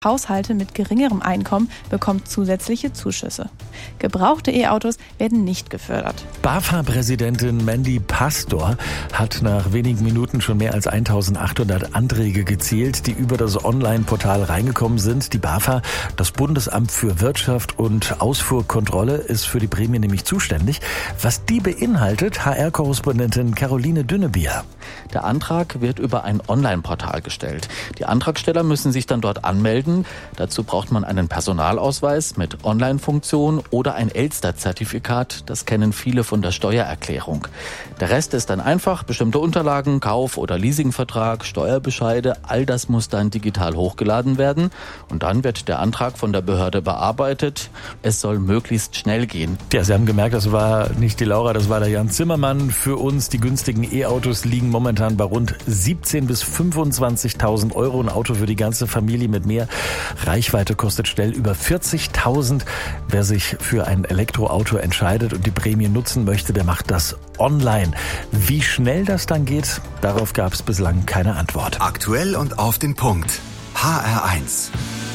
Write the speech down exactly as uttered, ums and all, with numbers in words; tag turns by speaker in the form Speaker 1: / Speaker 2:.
Speaker 1: Haushalte mit geringerem Einkommen bekommen zusätzliche Zuschüsse. Gebrauchte E-Autos werden nicht gefördert.
Speaker 2: BAFA-Präsidentin Mandy Pastor hat nach wenigen Minuten schon mehr als eintausendachthundert Anträge gezählt, die über das Online-Portal reingekommen sind. Die BAFA, das Bundesamt für Wirtschaft und Ausfuhrkontrolle, ist für die Prämie nämlich zuständig. Was die beinhaltet, H R-Korrespondentin Caroline Dünnebier.
Speaker 3: Der Antrag wird über ein Online-Portal gestellt. Die Antragsteller müssen sich dann dort anmelden. Dazu braucht man einen Personalausweis mit Online-Funktion oder ein Elster-Zertifikat. Das kennen viele von der Steuererklärung. Der Rest ist dann einfach bestimmte Unterlagen, Kauf- oder Leasingvertrag, Steuerbescheide. All das muss dann digital hochgeladen werden. Und dann wird der Antrag von der Behörde bearbeitet. Es soll möglichst schnell gehen.
Speaker 2: Ja, Sie haben gemerkt, das war nicht die Laura, das war der Jan Zimmermann. Für uns, die günstigen E-Autos liegen momentan bei rund siebzehntausend bis fünfundzwanzigtausend Euro. Ein Auto für die ganze Familie mit mehr Reichweite kostet schnell über vierzigtausend. Wer sich für ein Elektroauto entscheidet und die Prämie nutzen möchte, der macht das online. Wie schnell das dann geht, darauf gab es bislang keine Antwort.
Speaker 4: Aktuell und auf den Punkt. H R eins.